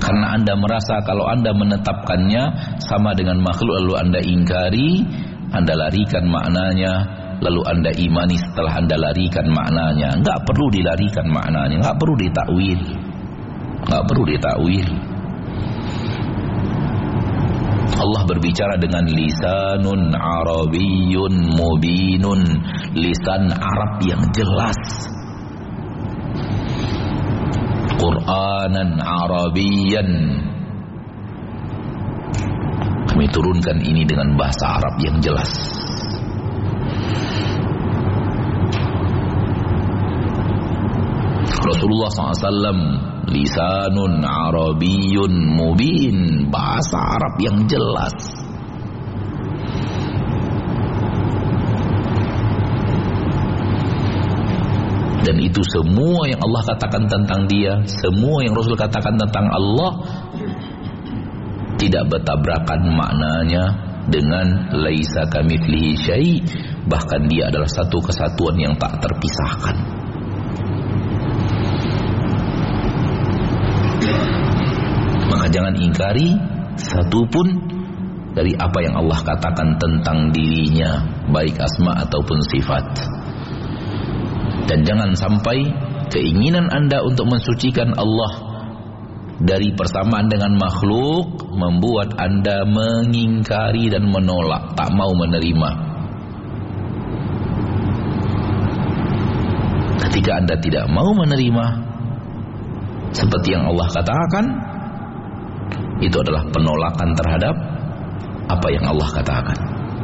Karena Anda merasa kalau Anda menetapkannya sama dengan makhluk, lalu Anda ingkari, Anda larikan maknanya, lalu Anda imani setelah Anda larikan maknanya. Enggak perlu dilarikan maknanya, enggak perlu ditakwil. Enggak perlu ditakwil. Allah berbicara dengan lisanun arabiyyun mubinun, lisan Arab yang jelas. Qur'anan Arabiyyan, kami turunkan ini dengan bahasa Arab yang jelas. Rasulullah SAW lisanun Arabiyyun mubin, bahasa Arab yang jelas. Dan itu semua yang Allah katakan tentang dia, semua yang Rasul katakan tentang Allah tidak bertabrakan maknanya dengan laisa kamitslihi syai', bahkan dia adalah satu kesatuan yang tak terpisahkan. Maka jangan ingkari satupun dari apa yang Allah katakan tentang dirinya, baik asma ataupun sifat. Dan jangan sampai keinginan Anda untuk mensucikan Allah dari persamaan dengan makhluk membuat Anda mengingkari dan menolak, tak mau menerima. Ketika Anda tidak mau menerima seperti yang Allah katakan, itu adalah penolakan terhadap apa yang Allah katakan.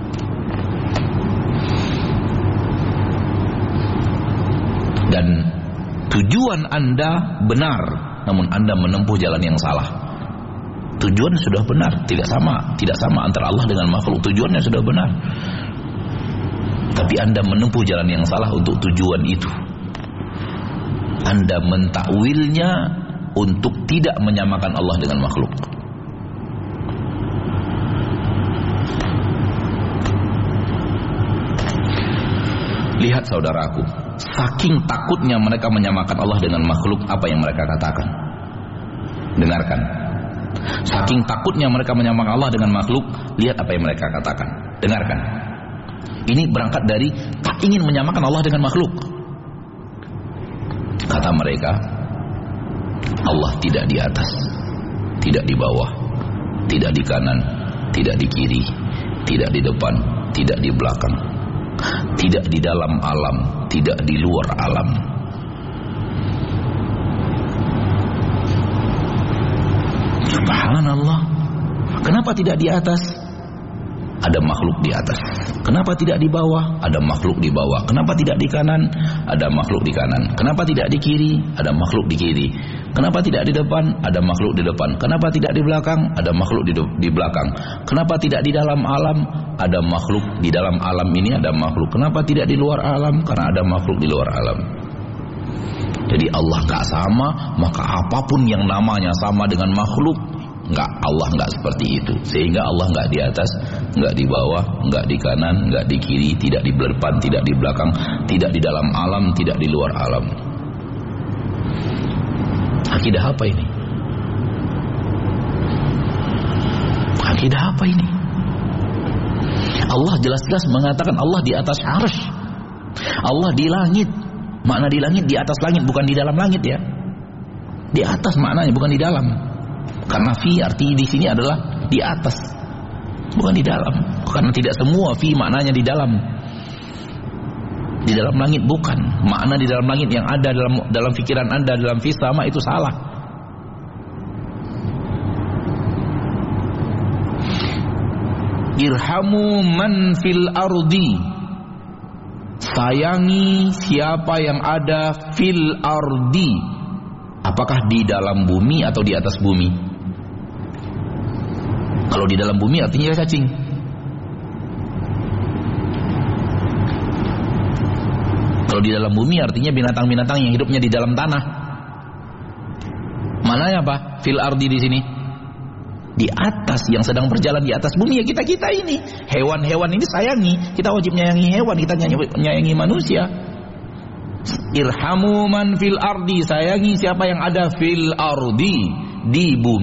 Dan tujuan Anda benar, namun Anda menempuh jalan yang salah. Tujuan sudah benar, tidak sama antara Allah dengan makhluk. Tujuannya sudah benar, tapi Anda menempuh jalan yang salah untuk tujuan itu. Anda mentakwilnya untuk tidak menyamakan Allah dengan makhluk. Lihat saudaraku, saking takutnya mereka menyamakan Allah dengan makhluk, apa yang mereka katakan? Dengarkan. Saking takutnya mereka menyamakan Allah dengan makhluk, lihat apa yang mereka katakan. Dengarkan. Ini berangkat dari tak ingin menyamakan Allah dengan makhluk. Kata mereka, Allah tidak di atas, tidak di bawah, tidak di kanan, tidak di kiri, tidak di depan, tidak di belakang, tidak di dalam alam, tidak di luar alam. Subhanallah. Kenapa tidak di atas? Ada makhluk di atas. Kenapa tidak di bawah? Ada makhluk di bawah. Kenapa tidak di kanan? Ada makhluk di kanan. Kenapa tidak di kiri? Ada makhluk di kiri. Kenapa tidak di depan? Ada makhluk di depan. Kenapa tidak di belakang? Ada makhluk di belakang. Kenapa tidak di dalam alam? Ada makhluk di dalam alam ini, ada makhluk. Kenapa tidak di luar alam? Karena ada makhluk di luar alam. Jadi Allah gak sama, maka apapun yang namanya sama dengan makhluk, enggak, Allah enggak seperti itu. Sehingga Allah enggak di atas, enggak di bawah, enggak di kanan, enggak di kiri, tidak di depan, tidak di belakang, tidak di dalam alam, tidak di luar alam. Akidah apa ini? Akidah apa ini? Allah jelas-jelas mengatakan Allah di atas arsy. Allah di langit. Makna di langit, di atas langit, bukan di dalam langit ya. Di atas maknanya, bukan di dalam. Karena fi arti di sini adalah di atas, bukan di dalam. Karena tidak semua fi maknanya di dalam. Di dalam langit bukan. Makna di dalam langit yang ada dalam pikiran Anda, dalam fi sama, itu salah. Irhamu man fil ardi. Sayangi siapa yang ada fil ardi. Apakah di dalam bumi atau di atas bumi? Kalau di dalam bumi artinya cacing. Kalau di dalam bumi artinya binatang-binatang yang hidupnya di dalam tanah. Mananya apa? Fil ardi di sini. Di atas, yang sedang berjalan di atas bumi ya kita ini. Hewan-hewan ini sayangi. Kita wajib menyayangi hewan, kita menyayangi manusia. Irhamu man fil ardi. Sayangi siapa yang ada fil ardi, di bumi.